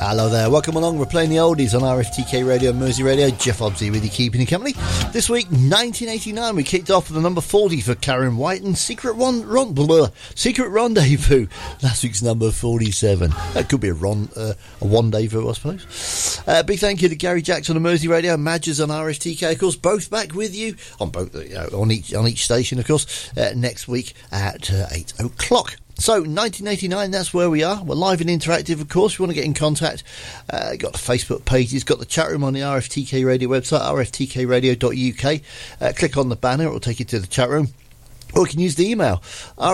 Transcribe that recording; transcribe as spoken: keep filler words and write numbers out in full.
Hello there, welcome along. We're playing the oldies on R F T K Radio, Mersey Radio. Jeff Obsey with you, keeping you company. This week, nineteen eighty-nine, we kicked off with the number forty for Karen White and Secret Ron, Ron, blah, blah, Secret Rendezvous. Last week's number forty-seven. That could be a Ron, uh, a Rendezvous, I suppose. Uh, big thank you to Gary Jackson on Mersey Radio, Madgers on R F T K, of course, both back with you on both, you know, on each on each station, of course, uh, next week at uh, eight o'clock. So, nineteen eighty-nine, that's where we are. We're live and interactive, of course. If you want to get in contact, uh, got the Facebook pages, got the chat room on the R F T K Radio website, r f t k radio dot u k. Uh, click on the banner, it will take you to the chat room. Or you can use the email,